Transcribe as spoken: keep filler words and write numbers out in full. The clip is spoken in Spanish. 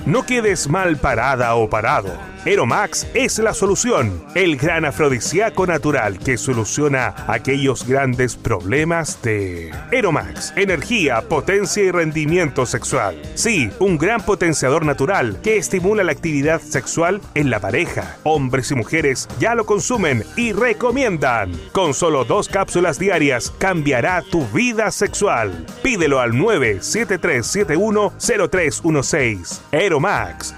No quedes mal parada o parado. Aeromax es la solución, el gran afrodisíaco natural que soluciona aquellos grandes problemas de Aeromax. Energía, potencia y rendimiento sexual. Sí, un gran potenciador natural que estimula la actividad sexual en la pareja. Hombres y mujeres ya lo consumen y recomiendan. Con solo dos cápsulas diarias cambiará tu vida sexual. Pídelo al nueve siete tres siete uno cero tres uno seis. Aeromax,